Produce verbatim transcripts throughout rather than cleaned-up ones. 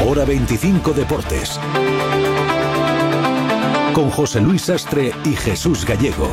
Hora veinticinco Deportes. Con José Luis Sastre y Jesús Gallego.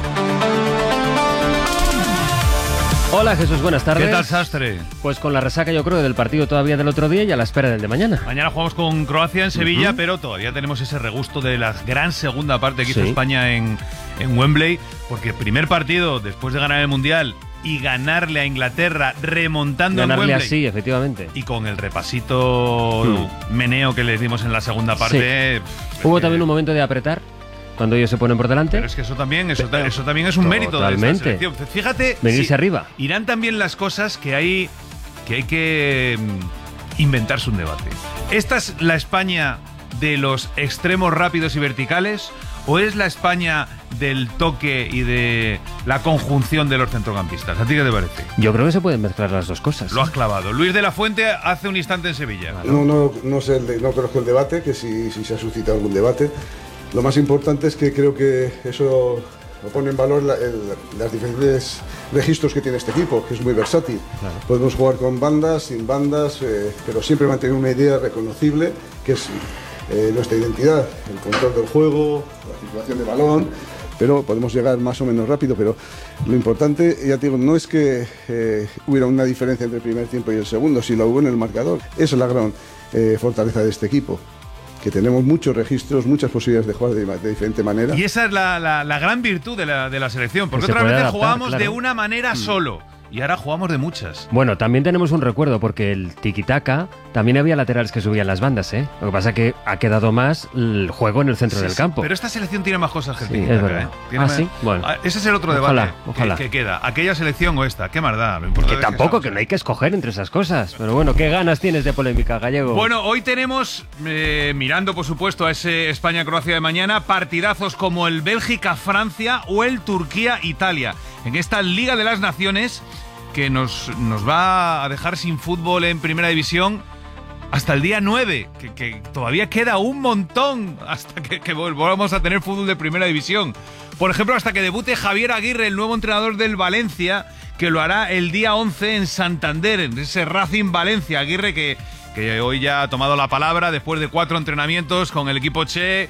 Hola Jesús, buenas tardes. ¿Qué tal, Sastre? Pues con la resaca, yo creo, del partido todavía del otro día y a la espera del de mañana. Mañana jugamos con Croacia en Sevilla, uh-huh. pero todavía tenemos ese regusto de la gran segunda parte que hizo sí. España en, en Wembley, porque el primer partido, después de ganar el Mundial y ganarle a Inglaterra remontando ganarle en Wembley. así, efectivamente. Y con el repasito hmm. meneo que les dimos en la segunda parte. Sí. Pff, Hubo eh, también un momento de apretar. Cuando ellos se ponen por delante. Pero es que eso también, eso, pero, eso también es un mérito totalmente. de esta selección. Fíjate, venirse sí, arriba. Irán también las cosas que hay que hay que inventarse un debate. ¿Esta es la España de los extremos rápidos y verticales o es la España del toque y de la conjunción de los centrocampistas? ¿A ti qué te parece? Yo creo que se pueden mezclar las dos cosas. Lo has clavado. Luis de la Fuente hace un instante en Sevilla. No, no, no sé, no conozco el debate, que si, si se ha suscitado algún debate. Lo más importante es que creo que eso lo pone en valor la, el, los diferentes registros que tiene este equipo, que es muy versátil. Claro. Podemos jugar con bandas, sin bandas, eh, pero siempre mantener una idea reconocible, que es eh, nuestra identidad, el control del juego, la circulación de balón, pero podemos llegar más o menos rápido. Pero lo importante, ya te digo, no es que eh, hubiera una diferencia entre el primer tiempo y el segundo, si lo hubo en el marcador. Esa es la gran eh, fortaleza de este equipo, que tenemos muchos registros, muchas posibilidades de jugar de, de diferente manera. Y esa es la, la, la gran virtud de la, de la selección, porque otras veces jugábamos claro. de una manera mm. solo. Y ahora jugamos de muchas. Bueno, también tenemos un recuerdo, porque el tiki-taka también había laterales que subían las bandas, ¿eh? Lo que pasa es que ha quedado más el juego en el centro sí, del campo. Pero esta selección tiene más cosas que el sí, tiki-taka, es verdad. ¿eh? Tiene ¿Ah, más... sí? Bueno. Ese es el otro ojalá, debate ojalá. Que, que queda. Aquella selección o esta. Qué maldad. Que tampoco, que, que no hay que escoger entre esas cosas. Pero bueno, ¿qué ganas tienes de polémica, Gallego? Bueno, hoy tenemos, eh, mirando por supuesto a ese España-Croacia de mañana, partidazos como el Bélgica-Francia o el Turquía-Italia. En esta Liga de las Naciones que nos, nos va a dejar sin fútbol en Primera División hasta el día nueve, que, que todavía queda un montón hasta que, que volvamos a tener fútbol de Primera División. Por ejemplo, hasta que debute Javier Aguirre, el nuevo entrenador del Valencia, que lo hará el día once en Santander, en ese Racing Valencia. Aguirre que, que hoy ya ha tomado la palabra después de cuatro entrenamientos con el equipo Che,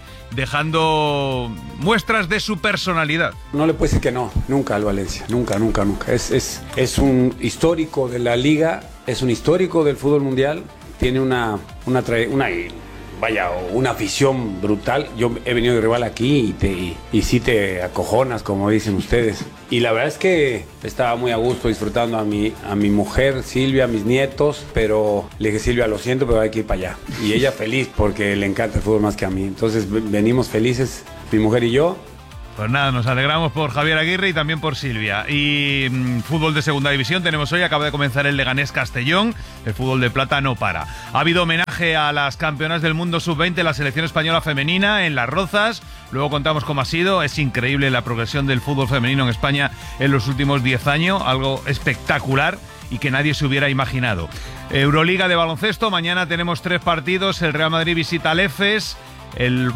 dejando muestras de su personalidad. No le puedo decir que no, nunca al Valencia, nunca, nunca, nunca. Es, es, es un histórico de la Liga, es un histórico del fútbol mundial, tiene una, una, una, vaya, una afición brutal. Yo he venido de rival aquí y, te, y, y sí te acojonas, como dicen ustedes. Y la verdad es que estaba muy a gusto disfrutando a mi, a mi mujer, Silvia, a mis nietos, pero le dije, Silvia, lo siento, pero hay que ir para allá. Y ella feliz porque le encanta el fútbol más que a mí. Entonces venimos felices, mi mujer y yo. Pues nada, nos alegramos por Javier Aguirre y también por Silvia. Y mmm, fútbol de segunda división tenemos hoy, acaba de comenzar el Leganés Castellón, el fútbol de plata no para. Ha habido homenaje a las campeonas del mundo sub veinte, la selección española femenina en Las Rozas. Luego contamos cómo ha sido, es increíble la progresión del fútbol femenino en España en los últimos diez años, algo espectacular y que nadie se hubiera imaginado. Euroliga de baloncesto, mañana tenemos tres partidos, el Real Madrid visita al Efes, el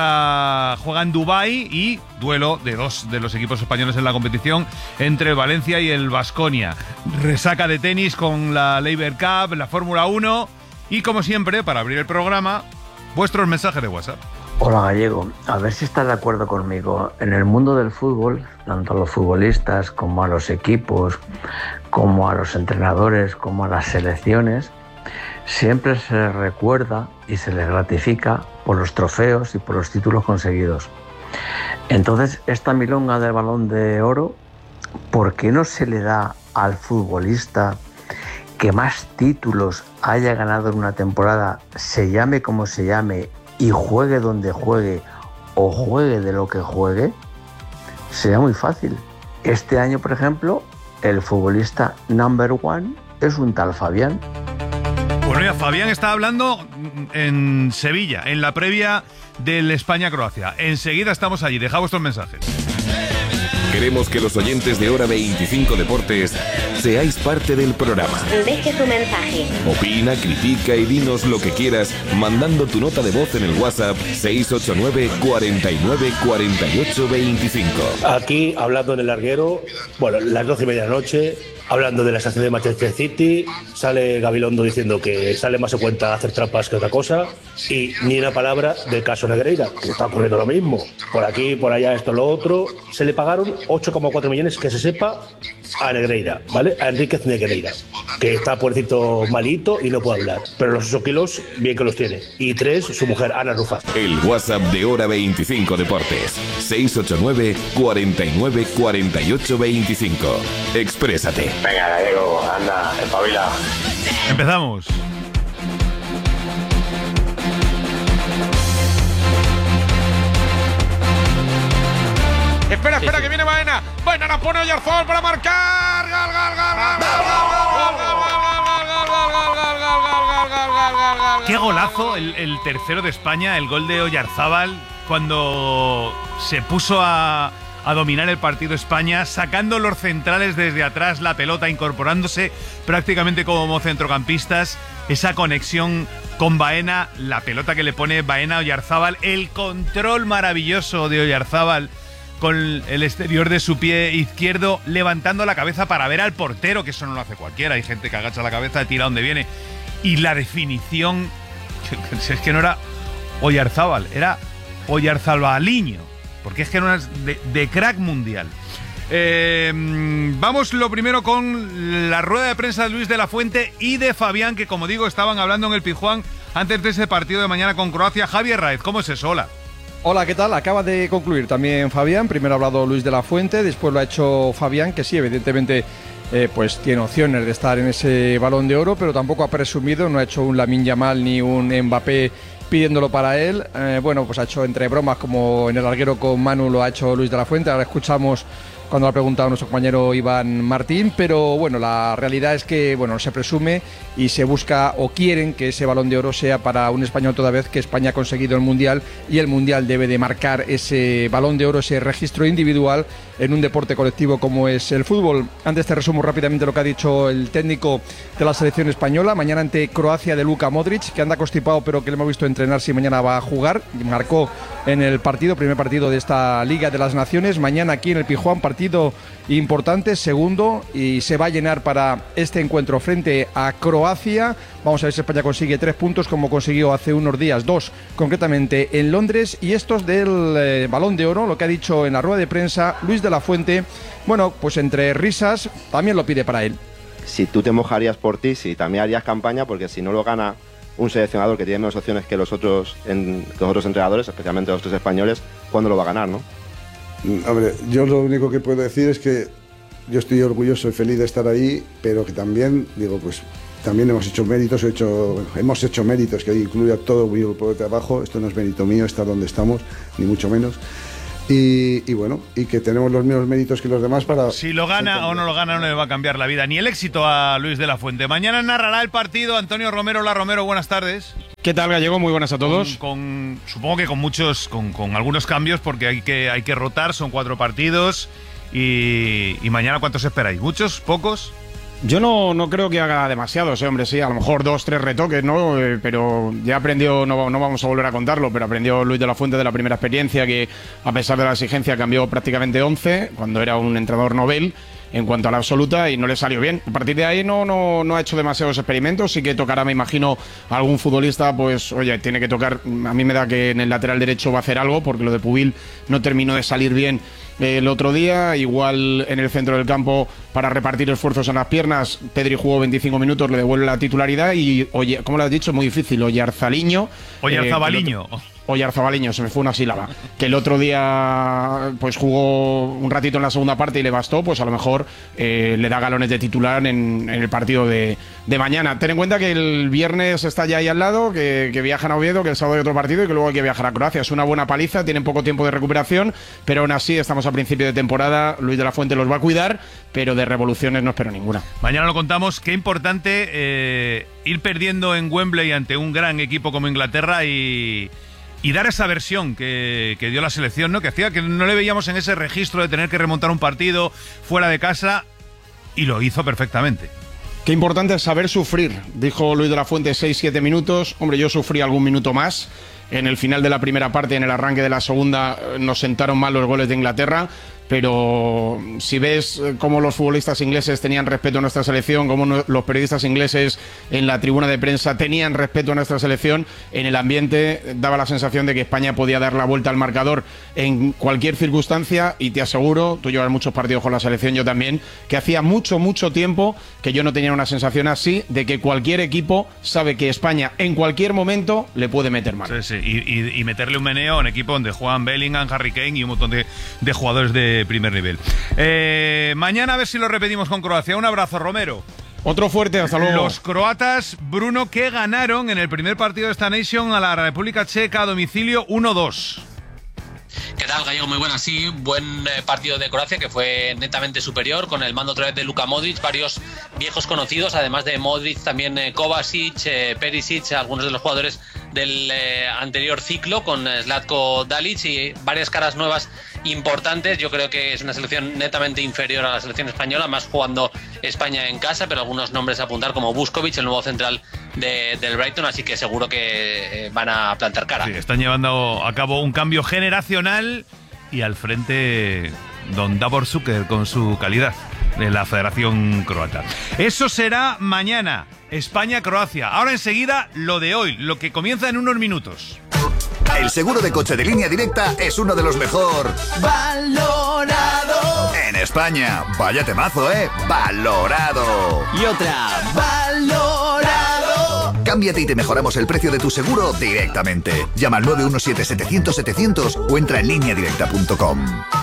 Barça juega en Dubái y duelo de dos de los equipos españoles en la competición entre el Valencia y el Baskonia. Resaca de tenis con la Laver Cup, la Fórmula uno y como siempre, para abrir el programa, vuestros mensajes de WhatsApp. Hola Gallego, a ver si estás de acuerdo conmigo. En el mundo del fútbol, tanto a los futbolistas como a los equipos, como a los entrenadores, como a las selecciones, siempre se les recuerda y se les gratifica por los trofeos y por los títulos conseguidos. Entonces, esta milonga del Balón de Oro, ¿por qué no se le da al futbolista que más títulos haya ganado en una temporada, se llame como se llame y juegue donde juegue o juegue de lo que juegue? Sería muy fácil. Este año, por ejemplo, el futbolista number one es un tal Fabián. Bueno, ya Fabián está hablando en Sevilla, en la previa del España-Croacia. Enseguida estamos allí. Deja vuestros mensajes. Queremos que los oyentes de Hora veinticinco Deportes seáis parte del programa. Deje su mensaje. Opina, critica y dinos lo que quieras mandando tu nota de voz en el WhatsApp seis ocho nueve, cuarenta y nueve, cuarenta y ocho, veinticinco. Aquí, hablando en el larguero, bueno, las doce y media de la noche, hablando de la estación de Manchester City, sale Gabilondo diciendo que sale más a cuenta hacer trampas que otra cosa, y ni una palabra del caso Negreira, que está ocurriendo lo mismo. Por aquí, por allá, esto, lo otro. Se le pagaron ocho coma cuatro millones, que se sepa, a Negreira, ¿vale? A Enríquez Negreira, que está pobrecito malito y no puede hablar. Pero los ocho kilos, bien que los tiene. Y tres, su mujer, Ana Rufaz. El WhatsApp de Hora veinticinco Deportes, seis ocho nueve, cuarenta y nueve, cuarenta y ocho, veinticinco. Exprésate. Venga, Gallego, anda, espabila. Empezamos. Espera, espera, que viene Baena. Baena la pone Oyarzabal para marcar. Gol, gol, gol, gol, Qué golazo el, el tercero de España, el gol de Oyarzabal, cuando se puso a, a dominar el partido España, sacando los centrales desde atrás, la pelota, incorporándose prácticamente como centrocampistas, esa conexión con Baena, la pelota que le pone Baena a Oyarzabal, el control maravilloso de Oyarzabal con el exterior de su pie izquierdo, levantando la cabeza para ver al portero, que eso no lo hace cualquiera. Hay gente que agacha la cabeza y tira donde viene. Y la definición, es que no era Oyarzabal, era Oyarzabaliño, porque es que no es de, de crack mundial. Eh, vamos lo primero con la rueda de prensa de Luis de la Fuente y de Fabián, que como digo estaban hablando en el Pizjuán antes de ese partido de mañana con Croacia. Javier Raez, ¿cómo es eso? Hola. Hola, ¿qué tal? Acaba de concluir también Fabián. Primero ha hablado Luis de la Fuente, después lo ha hecho Fabián, que sí, evidentemente eh, pues tiene opciones de estar en ese Balón de Oro, pero tampoco ha presumido, no ha hecho un Lamine Yamal ni un Mbappé pidiéndolo para él. Eh, bueno, pues ha hecho entre bromas, como en el larguero con Manu lo ha hecho Luis de la Fuente. Ahora escuchamos cuando lo ha preguntado nuestro compañero Iván Martín, pero bueno, la realidad es que bueno, se presume y se busca o quieren que ese Balón de Oro sea para un español, toda vez que España ha conseguido el Mundial y el Mundial debe de marcar ese Balón de Oro, ese registro individual en un deporte colectivo como es el fútbol. Antes te resumo rápidamente lo que ha dicho el técnico de la selección española. Mañana ante Croacia, de Luka Modric, que anda constipado pero que le hemos visto entrenar, si mañana va a jugar. Marcó en el partido, primer partido de esta Liga de las Naciones. Mañana aquí en el Pizjuán, partido importante, segundo, y se va a llenar para este encuentro frente a Croacia. Vamos a ver si España consigue tres puntos como consiguió hace unos días, dos concretamente en Londres. Y estos del eh, Balón de Oro, lo que ha dicho en la rueda de prensa Luis de la Fuente, bueno, pues entre risas, también lo pide para él. Si tú te mojarías por ti, si también harías campaña, porque si no lo gana un seleccionador que tiene menos opciones que los otros, en, que los otros entrenadores, especialmente los tres españoles, ¿cuándo lo va a ganar, no? Hombre, yo lo único que puedo decir es que yo estoy orgulloso y feliz de estar ahí, pero que también, digo, pues también hemos hecho méritos, he hecho, hemos hecho méritos, que incluye a todo mi grupo de trabajo. Esto no es mérito mío estar donde estamos, ni mucho menos. Y, y bueno, y que tenemos los mismos méritos que los demás para... Si lo gana o no lo gana, no le va a cambiar la vida ni el éxito a Luis de la Fuente. Mañana narrará el partido Antonio Romero. Hola Romero, buenas tardes. ¿Qué tal, Gallego? Muy buenas a todos. Con, con, supongo que con muchos, con, con algunos cambios, porque hay que, hay que rotar, son cuatro partidos. Y, y mañana, ¿cuántos esperáis? ¿Muchos? ¿Pocos? Yo no, no creo que haga demasiados, eh, hombre, sí, a lo mejor dos, tres retoques, ¿no? Eh, pero ya aprendió, no, no vamos a volver a contarlo, pero aprendió Luis de la Fuente de la primera experiencia, que a pesar de la exigencia cambió prácticamente once, cuando era un entrenador novel en cuanto a la absoluta, y no le salió bien. A partir de ahí no, no, no ha hecho demasiados experimentos. Sí que tocará, me imagino, a algún futbolista, pues oye, tiene que tocar. A mí me da que en el lateral derecho va a hacer algo, porque lo de Pubil no terminó de salir bien el otro día. Igual en el centro del campo, para repartir esfuerzos en las piernas, Pedri jugó veinticinco minutos, le devuelve la titularidad. Y oye, como lo has dicho, muy difícil, Oyarzaliño. Oyarzabaliño. Eh, Oyarzabaliño, se me fue una sílaba. Que el otro día pues jugó un ratito en la segunda parte y le bastó, pues a lo mejor eh, le da galones de titular en, en el partido de, de mañana. Ten en cuenta que el viernes está ya ahí al lado, que, que viajan a Oviedo, que el sábado hay otro partido y que luego hay que viajar a Croacia. Es una buena paliza, tienen poco tiempo de recuperación, pero aún así estamos a principio de temporada. Luis de la Fuente los va a cuidar, pero de revoluciones no espero ninguna. Mañana lo contamos. Qué importante eh, ir perdiendo en Wembley ante un gran equipo como Inglaterra y... Y dar esa versión que, que dio la selección, ¿no? Que hacía que no le veíamos en ese registro de tener que remontar un partido fuera de casa, y lo hizo perfectamente. Qué importante es saber sufrir, dijo Luis de la Fuente, seis siete minutos. Hombre, yo sufrí algún minuto más. en el final de la primera parte, en el arranque de la segunda, nos sentaron mal los goles de Inglaterra. Pero si ves cómo los futbolistas ingleses tenían respeto a nuestra selección, cómo no, los periodistas ingleses en la tribuna de prensa tenían respeto a nuestra selección, en el ambiente daba la sensación de que España podía dar la vuelta al marcador en cualquier circunstancia, y te aseguro, tú llevas muchos partidos con la selección, yo también, que hacía mucho, mucho tiempo que yo no tenía una sensación así de que cualquier equipo sabe que España en cualquier momento le puede meter mal. Sí, sí, y, y, y meterle un meneo a un equipo donde juegan Bellingham, Harry Kane y un montón de, de jugadores de primer nivel. Eh, mañana a ver si lo repetimos con Croacia. Un abrazo, Romero. Otro fuerte, hasta luego. Los croatas, Bruno, que ganaron en el primer partido de esta Nation a la República Checa a domicilio uno dos. ¿Qué tal, Gallego? Muy buena, sí. Buen eh, partido de Croacia, que fue netamente superior, con el mando otra vez de Luka Modric, varios viejos conocidos, además de Modric, también eh, Kovacic, eh, Perisic, algunos de los jugadores del eh, anterior ciclo, con eh, Zlatko Dalic, y varias caras nuevas importantes. Yo creo que es una selección netamente inferior a la selección española, más jugando España en casa, pero algunos nombres a apuntar como Vuskovic, el nuevo central de, del Brighton, así que seguro que eh, van a plantar cara. Sí, están llevando a cabo un cambio generacional y al frente don Davor Šuker con su calidad de la Federación Croata. Eso será mañana, España-Croacia. Ahora enseguida lo de hoy, lo que comienza en unos minutos. El seguro de coche de Línea Directa es uno de los mejor valorado en España. Vaya temazo, ¿eh? Valorado. Y otra, valorado. Cámbiate y te mejoramos el precio de tu seguro directamente. Llama al nueve uno siete, setecientos, setecientos o entra en línea directa punto com.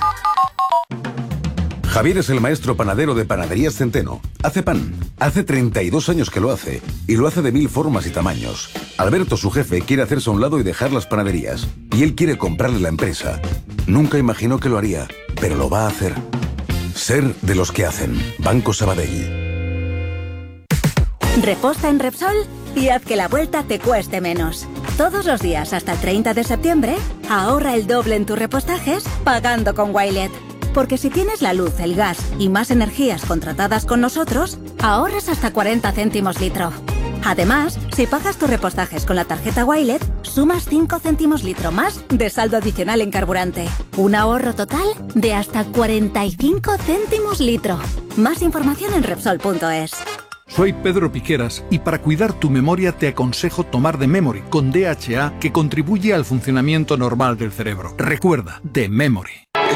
Javier es el maestro panadero de Panaderías Centeno. Hace pan. Hace treinta y dos años que lo hace. Y lo hace de mil formas y tamaños. Alberto, su jefe, quiere hacerse a un lado y dejar las panaderías. Y él quiere comprarle la empresa. Nunca imaginó que lo haría, pero lo va a hacer. Ser de los que hacen. Banco Sabadell. Reposta en Repsol y haz que la vuelta te cueste menos. Todos los días hasta el treinta de septiembre, ahorra el doble en tus repostajes pagando con Wilet. Porque si tienes la luz, el gas y más energías contratadas con nosotros, ahorras hasta cuarenta céntimos litro. Además, si pagas tus repostajes con la tarjeta Wilet, sumas cinco céntimos litro más de saldo adicional en carburante. Un ahorro total de hasta cuarenta y cinco céntimos litro. Más información en Repsol punto es. Soy Pedro Piqueras y para cuidar tu memoria te aconsejo tomar The Memory con D H A, que contribuye al funcionamiento normal del cerebro. Recuerda, The Memory.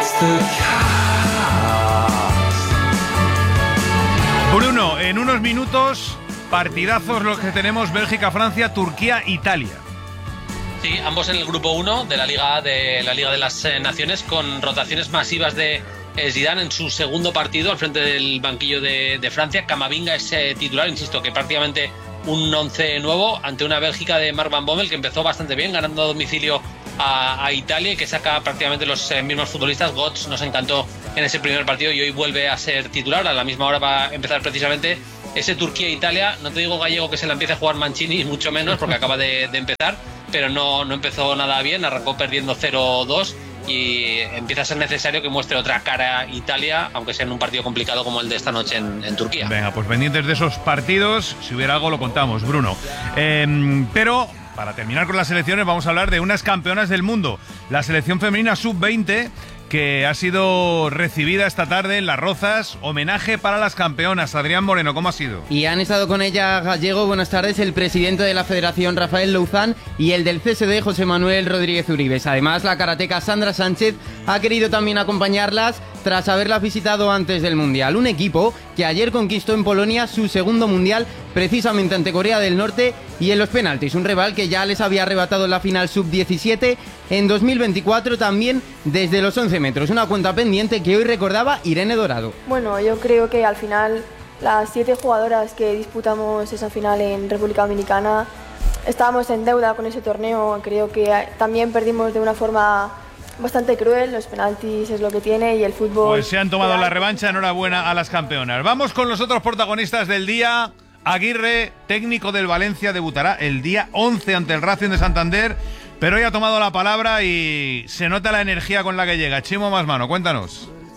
Bruno, en unos minutos, partidazos los que tenemos: Bélgica-Francia, Turquía-Italia. Sí, ambos en el grupo uno de la Liga de la Liga de las eh, Naciones, con rotaciones masivas de eh, Zidane en su segundo partido al frente del banquillo de, de Francia. Camavinga es eh, titular, insisto, que prácticamente un once nuevo ante una Bélgica de Mark Van Bommel que empezó bastante bien, ganando a domicilio a, a Italia, y que saca prácticamente los eh, mismos futbolistas. Götze nos encantó en ese primer partido y hoy vuelve a ser titular. A la misma hora va a empezar precisamente ese Turquía-Italia. No te digo, Gallego, que se la empiece a jugar Mancini, mucho menos, porque acaba de, de empezar, pero no, no empezó nada bien, arrancó perdiendo cero dos y empieza a ser necesario que muestre otra cara a Italia, aunque sea en un partido complicado como el de esta noche en, en Turquía. Venga, pues pendientes de esos partidos, si hubiera algo lo contamos, Bruno. Eh, pero para terminar con las selecciones vamos a hablar de unas campeonas del mundo, la selección femenina sub veinte, que ha sido recibida esta tarde en Las Rozas. Homenaje para las campeonas. Adrián Moreno, ¿cómo ha sido? Y han estado con ella, Gallego, buenas tardes, el presidente de la Federación, Rafael Louzán, y el del C S D, José Manuel Rodríguez Uribes. Además, la karateca Sandra Sánchez ha querido también acompañarlas tras haberlas visitado antes del Mundial. Un equipo que ayer conquistó en Polonia su segundo Mundial, precisamente ante Corea del Norte, y en los penaltis, un rival que ya les había arrebatado la final sub diecisiete en dos mil veinticuatro, también desde los once metros. Una cuenta pendiente que hoy recordaba Irene Dorado. Bueno, yo creo que al final las siete jugadoras que disputamos esa final en República Dominicana estábamos en deuda con ese torneo. Creo que también perdimos de una forma bastante cruel. Los penaltis es lo que tiene y el fútbol... Pues se han tomado la revancha. Enhorabuena a las campeonas. Vamos con los otros protagonistas del día. Aguirre, técnico del Valencia, debutará el día once ante el Racing de Santander, pero hoy ha tomado la palabra y se nota la energía con la que llega. Chimo Masmano, cuéntanos.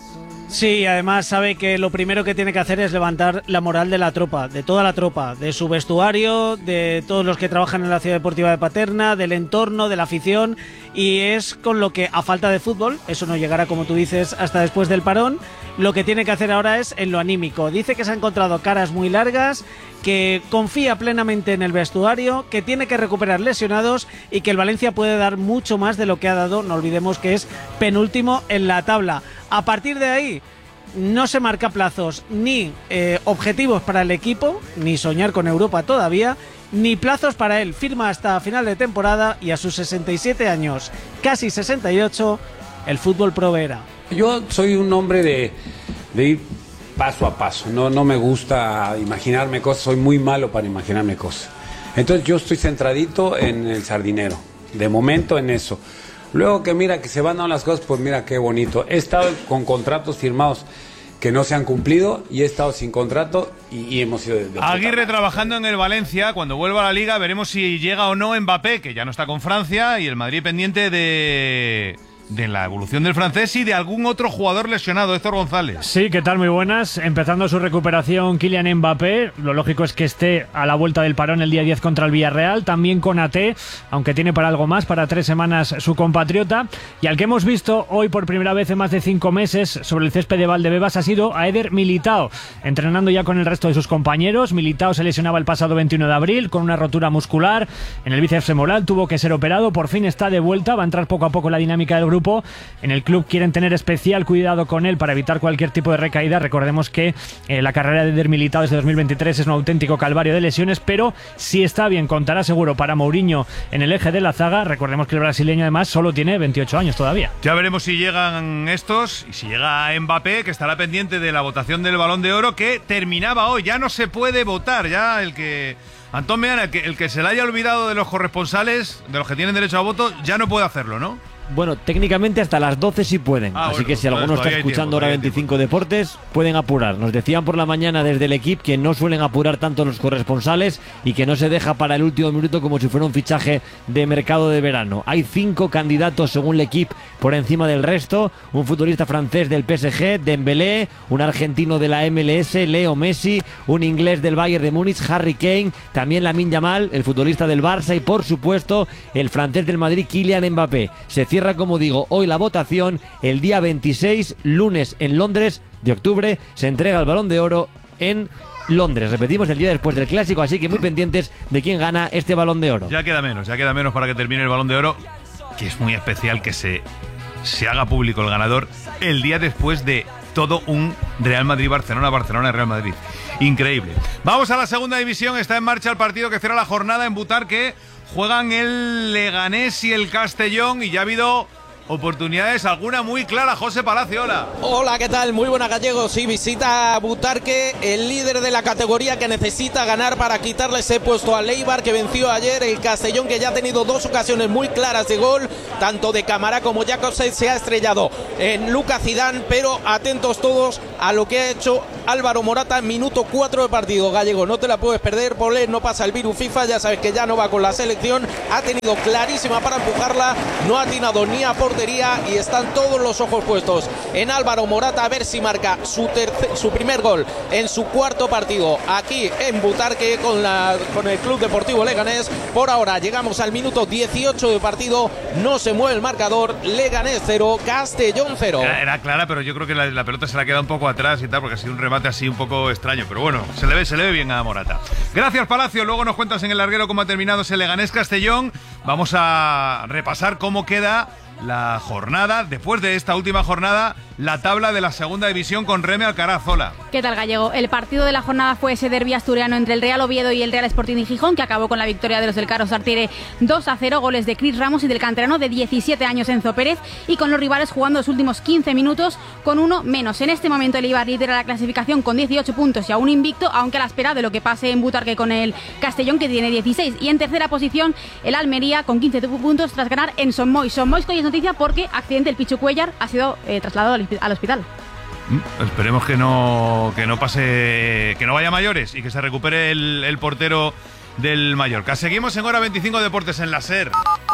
Sí, además sabe que lo primero que tiene que hacer es levantar la moral de la tropa, de toda la tropa, de su vestuario, de todos los que trabajan en la Ciudad Deportiva de Paterna, del entorno, de la afición, y es con lo que, a falta de fútbol, eso no llegará, como tú dices, hasta después del parón, lo que tiene que hacer ahora es en lo anímico. Dice que se ha encontrado caras muy largas, que confía plenamente en el vestuario, que tiene que recuperar lesionados y que el Valencia puede dar mucho más de lo que ha dado. No olvidemos que es penúltimo en la tabla. A partir de ahí no se marca plazos ni eh, objetivos para el equipo, ni soñar con Europa todavía, ni plazos para él. Firma hasta final de temporada y a sus sesenta y siete años, casi sesenta y ocho, el fútbol proveerá. Yo soy un hombre de, de ir paso a paso, no, no me gusta imaginarme cosas, soy muy malo para imaginarme cosas. Entonces yo estoy centradito en el Sardinero, de momento en eso. Luego que mira que se van dando las cosas, pues mira qué bonito. He estado con contratos firmados que no se han cumplido y he estado sin contrato y, y hemos sido... De, de Aguirre trabajando en el Valencia. Cuando vuelva a la Liga veremos si llega o no Mbappé, que ya no está con Francia, y el Madrid pendiente de... de la evolución del francés y de algún otro jugador lesionado, Héctor González. Sí, ¿qué tal? Muy buenas. Empezando su recuperación Kylian Mbappé. Lo lógico es que esté a la vuelta del parón el día diez contra el Villarreal. También con A T, aunque tiene para algo más, para tres semanas su compatriota. Y al que hemos visto hoy por primera vez en más de cinco meses sobre el césped de Valdebebas ha sido a Eder Militao, entrenando ya con el resto de sus compañeros. Militao se lesionaba el pasado veintiuno de abril con una rotura muscular en el bíceps femoral, tuvo que ser operado, por fin está de vuelta, va a entrar poco a poco en la dinámica del grupo. En el club quieren tener especial cuidado con él para evitar cualquier tipo de recaída. Recordemos que eh, la carrera de Eder Militao desde dos mil veintitrés es un auténtico calvario de lesiones, pero si está bien, contará seguro para Mourinho en el eje de la zaga. Recordemos que el brasileño además solo tiene veintiocho años todavía. Ya veremos si llegan estos y si llega Mbappé, que estará pendiente de la votación del Balón de Oro, que terminaba hoy. Ya no se puede votar, ya el que... Antón Meana, el que, el que se le haya olvidado de los corresponsales, de los que tienen derecho a voto, ya no puede hacerlo, ¿no? Bueno, técnicamente hasta las doce sí pueden, ah, así bueno, que si alguno está escuchando ahora veinticinco Deportes, pueden apurar. Nos decían por la mañana desde el equipo que no suelen apurar tanto los corresponsales y que no se deja para el último minuto como si fuera un fichaje de mercado de verano. Hay cinco candidatos según el equipo por encima del resto: un futbolista francés del P S G, Dembélé, un argentino de la M L S, Leo Messi, un inglés del Bayern de Múnich, Harry Kane, también Lamine Yamal, el futbolista del Barça, y por supuesto el francés del Madrid, Kylian Mbappé. Se cierra, como digo, hoy la votación. El día veintiséis, lunes, en Londres de octubre, se entrega el Balón de Oro en Londres. Repetimos, el día después del Clásico, así que muy pendientes de quién gana este Balón de Oro. Ya queda menos, ya queda menos para que termine el Balón de Oro, que es muy especial que se, se haga público el ganador el día después de todo un Real Madrid-Barcelona, Barcelona-Real Madrid. Increíble. Vamos a la segunda división. Está en marcha el partido que cierra la jornada en Butarque. Juegan el Leganés y el Castellón y ya ha habido oportunidades, alguna muy clara. José Palacio, hola. Hola, ¿qué tal? Muy buena, Gallego. Sí, visita Butarque, el líder de la categoría, que necesita ganar para quitarle ese puesto al Eibar, que venció ayer. El Castellón, que ya ha tenido dos ocasiones muy claras de gol, tanto de Camará como Jakobsen, se ha estrellado en Lucas Zidane, pero atentos todos a lo que ha hecho Álvaro Morata en minuto cuatro de partido. Gallego, no te la puedes perder, por él no pasa el virus FIFA, ya sabes que ya no va con la selección, ha tenido clarísima para empujarla, no ha atinado ni a portería y están todos los ojos puestos en Álvaro Morata a ver si marca su, tercer, su primer gol en su cuarto partido aquí en Butarque con, la, con el Club Deportivo Leganés. Por ahora llegamos al minuto dieciocho de partido, no se mueve el marcador, Leganés cero, Castellón cero. Era, era clara, pero yo creo que la, la pelota se la queda un poco atrás y tal, porque ha sido un remate así un poco extraño, pero bueno, se le ve, se le ve bien a Morata. Gracias, Palacio. Luego nos cuentas en el larguero cómo ha terminado ese Leganés Castellón. Vamos a repasar cómo queda la jornada, después de esta última jornada, la tabla de la segunda división con Reme Alcaraz. Hola. ¿Qué tal, Gallego? El partido de la jornada fue ese derbi asturiano entre el Real Oviedo y el Real Sporting de Gijón, que acabó con la victoria de los del Carlos Artiere dos a cero, goles de Cris Ramos y del canterano de diecisiete años, Enzo Pérez, y con los rivales jugando los últimos quince minutos con uno menos. En este momento el Eibar lidera la clasificación con dieciocho puntos y aún invicto, aunque a la espera de lo que pase en Butarque con el Castellón, que tiene dieciséis. Y en tercera posición el Almería con quince puntos tras ganar en Son Moix. Son Moix, que hoy es noticia por porque accidente, el Pichu Cuellar ha sido eh, trasladado al hospital. Mm, esperemos que no, que no pase, que no vaya a mayores y que se recupere el, el portero del Mallorca. Seguimos en Hora veinticinco Deportes en la SER.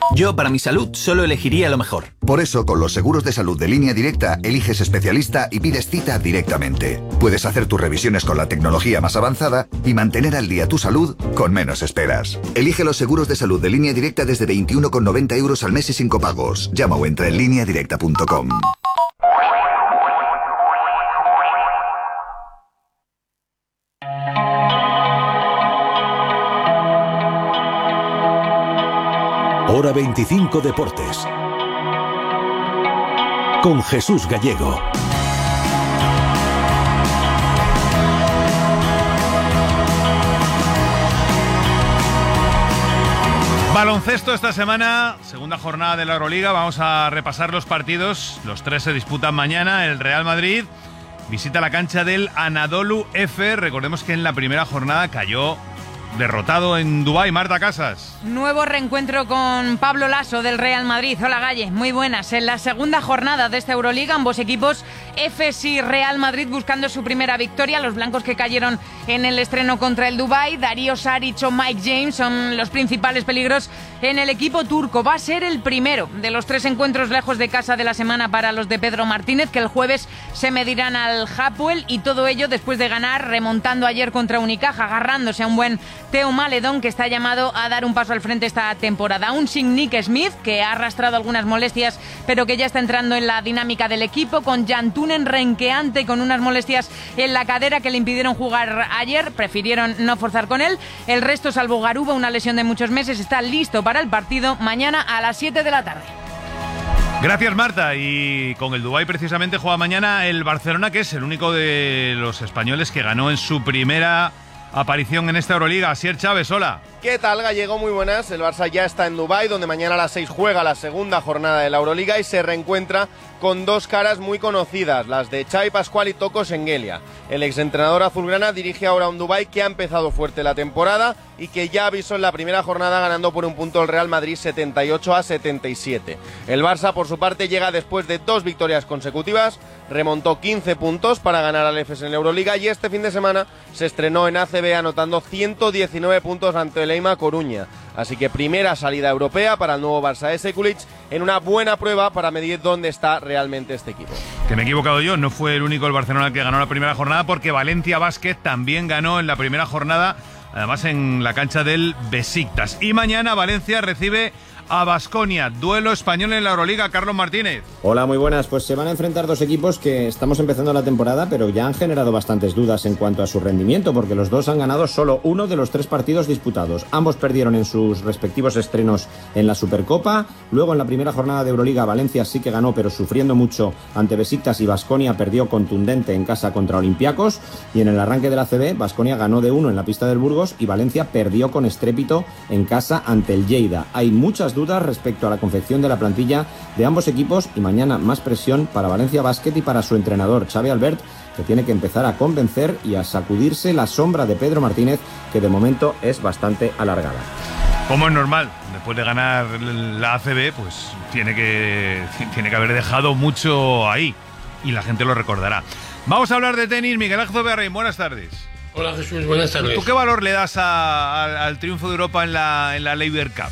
Yo, para mi salud, solo elegiría lo mejor. Por eso, con los seguros de salud de Línea Directa, eliges especialista y pides cita directamente. Puedes hacer tus revisiones con la tecnología más avanzada y mantener al día tu salud con menos esperas. Elige los seguros de salud de Línea Directa desde veintiuno con noventa euros al mes y sin copagos. Llama o entra en línea directa punto com. Hora veinticinco Deportes con Jesús Gallego. Baloncesto esta semana, segunda jornada de la Euroliga. Vamos a repasar los partidos. Los tres se disputan mañana. El Real Madrid visita la cancha del Anadolu F. Recordemos que en la primera jornada cayó derrotado en Dubái. Marta Casas. Nuevo reencuentro con Pablo Laso del Real Madrid. Hola Galle, muy buenas. En la segunda jornada de esta Euroliga, ambos equipos, F S y Real Madrid, buscando su primera victoria. Los blancos que cayeron en el estreno contra el Dubái, Darío Saric o Mike James, son los principales peligros en el equipo turco. Va a ser el primero de los tres encuentros lejos de casa de la semana para los de Pedro Martínez, que el jueves se medirán al Hapoel, y todo ello después de ganar, remontando ayer contra Unicaja, agarrándose a un buen Teo Maledón, que está llamado a dar un paso al frente esta temporada. Un sin Nick Smith, que ha arrastrado algunas molestias, pero que ya está entrando en la dinámica del equipo, con Jantunen renqueante con unas molestias en la cadera que le impidieron jugar ayer, prefirieron no forzar con él. El resto, salvo Garuba, una lesión de muchos meses, está listo para el partido mañana a las siete de la tarde. Gracias, Marta. Y con el Dubái precisamente juega mañana el Barcelona, que es el único de los españoles que ganó en su primera aparición en esta Euroliga. Asier Chávez, hola. ¿Qué tal, Gallego? Muy buenas. El Barça ya está en Dubái, donde mañana a las seis juega la segunda jornada de la Euroliga y se reencuentra con dos caras muy conocidas, las de Xavi Pascual y Toko Sengelia. El exentrenador azulgrana dirige ahora a un Dubái que ha empezado fuerte la temporada y que ya avisó en la primera jornada ganando por un punto el Real Madrid setenta y ocho a setenta y siete. El Barça, por su parte, llega después de dos victorias consecutivas, remontó quince puntos para ganar al Efes en la Euroliga y este fin de semana se estrenó en A C B anotando ciento diecinueve puntos ante el Eima Coruña. Así que primera salida europea para el nuevo Barça de Sekulic, en una buena prueba para medir dónde está realmente este equipo. Que me he equivocado yo, no fue el único el Barcelona que ganó la primera jornada, porque Valencia Basket también ganó en la primera jornada, además en la cancha del Besiktas. Y mañana Valencia recibe a Baskonia, duelo español en la Euroliga. Carlos Martínez. Hola, muy buenas. Pues se van a enfrentar dos equipos que estamos empezando la temporada, pero ya han generado bastantes dudas en cuanto a su rendimiento, porque los dos han ganado solo uno de los tres partidos disputados. Ambos perdieron en sus respectivos estrenos en la Supercopa. Luego, en la primera jornada de Euroliga, Valencia sí que ganó, pero sufriendo mucho ante Besiktas, y Baskonia perdió contundente en casa contra Olympiacos. Y en el arranque de la A C B, Baskonia ganó de uno en la pista del Burgos y Valencia perdió con estrépito en casa ante el Lleida. Hay muchas dudas respecto a la confección de la plantilla de ambos equipos y mañana más presión para Valencia Basket y para su entrenador Xavi Albert, que tiene que empezar a convencer y a sacudirse la sombra de Pedro Martínez, que de momento es bastante alargada. Como es normal, después de ganar la A C B, pues tiene que, tiene que haber dejado mucho ahí y la gente lo recordará. Vamos a hablar de tenis. Miguel Ángel Bearrain, buenas tardes. Hola Jesús, buenas tardes. ¿Tú qué valor le das a, a, al triunfo de Europa en la, en la Laver Cup?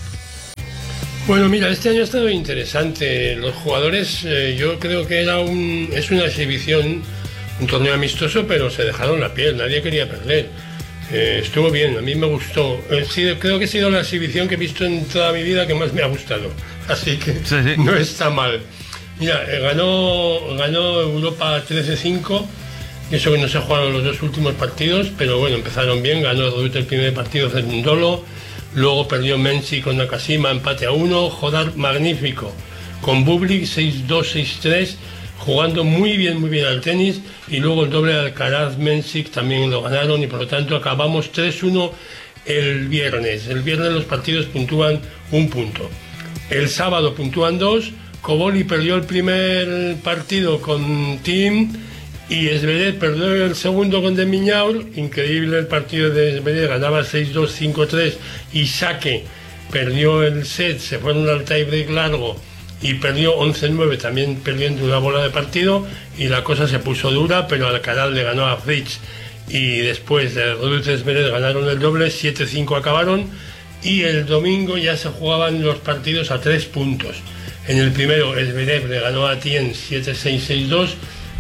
Bueno, mira, este año ha estado interesante. Los jugadores, eh, yo creo que era un, es una exhibición, un torneo amistoso, pero se dejaron la piel, nadie quería perder. Eh, estuvo bien, a mí me gustó. Eh, sí, creo que ha sido la exhibición que he visto en toda mi vida que más me ha gustado. Así que sí, sí. No está mal. Mira, eh, ganó, ganó Europa trece cinco, y eso que no se jugaron los dos últimos partidos, pero bueno, empezaron bien. Ganó Ruth el primer partido en Dolo. Luego perdió Menzi con Nakashima, empate a uno. Jodar magnífico con Bublik, seis dos, seis tres, jugando muy bien, muy bien al tenis. Y luego el doble de Alcaraz, Menzik también lo ganaron y por lo tanto acabamos tres uno el viernes. El viernes los partidos puntúan un punto. El sábado puntúan dos. Koboli perdió el primer partido con Thiem y Zverev perdió el segundo con de Miñaur. Increíble el partido de Zverev, ganaba seis dos, cinco tres, y Sake perdió el set, se fueron al tiebreak largo y perdió once nueve, también perdiendo una bola de partido, y la cosa se puso dura, pero Alcaraz le ganó a Fritz y después de Ruth Zverev ganaron el doble, siete cinco acabaron, y el domingo ya se jugaban los partidos a tres puntos. En el primero el Zverev le ganó a Tien siete seis seis dos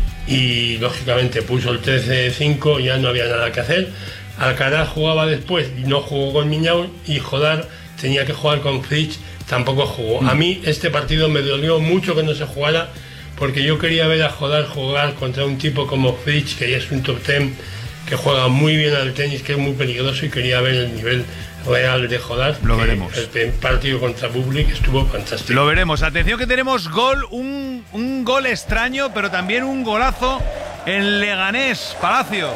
y lógicamente puso el trece cinco, ya no había nada que hacer. Alcaraz jugaba después y no jugó con Miñaul, y Jodar tenía que jugar con Fritz, tampoco jugó. Mm. A mí este partido me dolió mucho que no se jugara, porque yo quería ver a Jodar jugar contra un tipo como Fritz, que ya es un top ten, que juega muy bien al tenis, que es muy peligroso, y quería ver el nivel real de Jodar. Lo veremos. El partido contra Bublik estuvo fantástico. Lo veremos. Atención que tenemos gol, un, un gol extraño, pero también un golazo en Leganés. Palacio.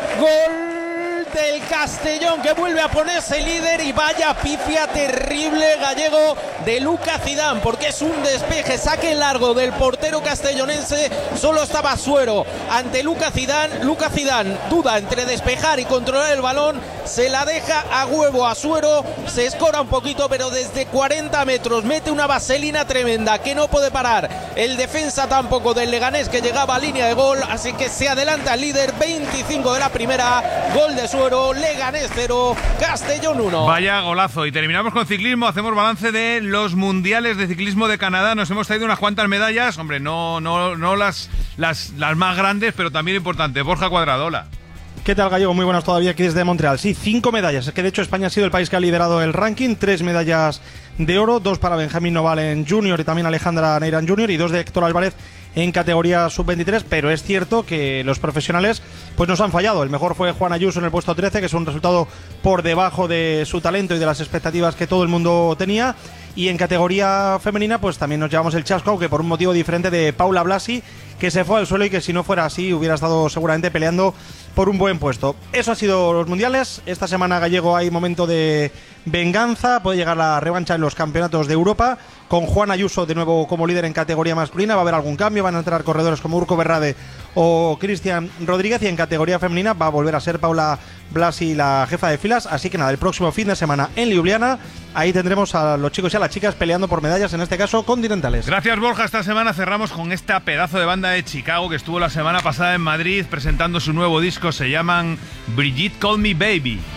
Gol del Castellón, que vuelve a ponerse líder, y vaya pifia terrible, Gallego, de Lucas Zidane, porque es un despeje, saque largo del portero castellonense. Solo estaba Suero ante Lucas Zidane. Lucas Zidane duda entre despejar y controlar el balón, se la deja a huevo a Suero, se escora un poquito, pero desde cuarenta metros mete una vaselina tremenda que no puede parar el defensa tampoco del Leganés, que llegaba a línea de gol. Así que se adelanta el líder, veinticinco de la primera, gol de Suero. Leganés cero, Castellón uno. Vaya golazo. Y terminamos con ciclismo. Hacemos balance de los mundiales de ciclismo de Canadá. Nos hemos traído unas cuantas medallas. Hombre, no, no, no las, las, las más grandes, pero también importantes. Borja Cuadradola. ¿Qué tal, Gallego? Muy buenas todavía aquí desde Montreal. Sí, cinco medallas. Es que de hecho España ha sido el país que ha liderado el ranking. Tres medallas de oro, dos para Benjamín Noval en junior y también Alejandra Neirán junior, y dos de Héctor Álvarez en categoría sub veintitrés, pero es cierto que los profesionales pues nos han fallado. El mejor fue Juan Ayuso en el puesto trece, que es un resultado por debajo de su talento y de las expectativas que todo el mundo tenía. Y en categoría femenina pues también nos llevamos el chasco, aunque por un motivo diferente, de Paula Blasi, que se fue al suelo y que si no fuera así hubiera estado seguramente peleando por un buen puesto. Eso ha sido los mundiales. Esta semana, Gallego, hay momento de venganza. Puede llegar la revancha en los campeonatos de Europa, con Juan Ayuso de nuevo como líder en categoría masculina. Va a haber algún cambio, van a entrar corredores como Urco Berrade o Cristian Rodríguez, y en categoría femenina va a volver a ser Paula Blasi la jefa de filas. Así que nada, el próximo fin de semana en Ljubljana, ahí tendremos a los chicos y a las chicas peleando por medallas, en este caso continentales. Gracias, Borja. Esta semana cerramos con esta pedazo de banda de Chicago que estuvo la semana pasada en Madrid presentando su nuevo disco. Se llaman Brigitte Call Me Baby.